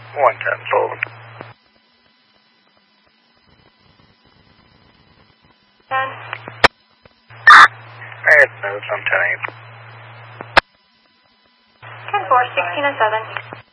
110 Sullivan. 10. It moves, I'm telling you. 10-4, 16 and 7.